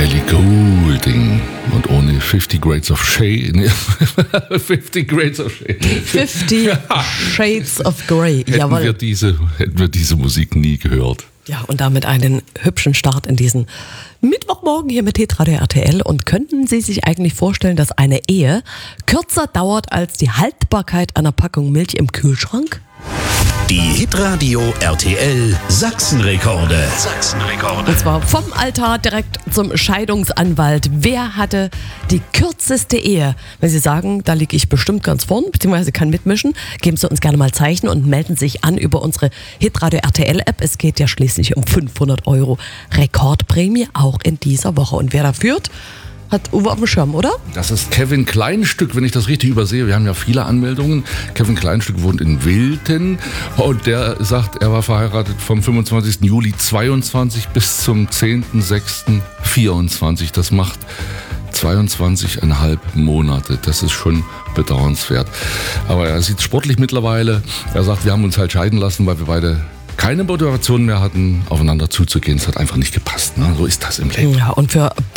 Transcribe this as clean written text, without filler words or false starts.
Ellie Goulding. Und ohne 50 Grades of Shade. Nee, 50 Grades of Shade. 50 Shades of Grey. Jawohl. Hätten wir diese Musik nie gehört. Ja, und damit einen hübschen Start in diesen Mittwochmorgen hier mit Hitradio RTL. Und könnten Sie sich eigentlich vorstellen, dass eine Ehe kürzer dauert als die Haltbarkeit einer Packung Milch im Kühlschrank? Die Hitradio RTL Sachsenrekorde. Und zwar vom Altar direkt zum Scheidungsanwalt. Wer hatte die kürzeste Ehe? Wenn Sie sagen, da liege ich bestimmt ganz vorn, beziehungsweise kann mitmischen, geben Sie uns gerne mal Zeichen und melden sich an über unsere Hitradio RTL App. Es geht ja schließlich um 500 € Rekordprämie, auch in dieser Woche. Und wer da führt, hat Uwe auf dem Schirm, oder? Das ist Kevin Kleinstück, wenn ich das richtig übersehe. Wir haben ja viele Anmeldungen. Kevin Kleinstück wohnt in Wilten und der sagt, er war verheiratet vom 25. Juli 22 bis zum 10.06.24. Das macht 22,5 Monate. Das ist schon bedauernswert. Aber er sieht sportlich mittlerweile. Er sagt, wir haben uns halt scheiden lassen, weil wir beide keine Motivation mehr hatten, aufeinander zuzugehen. Es hat einfach nicht gepasst. Ne? So ist das im Leben. Ja, und für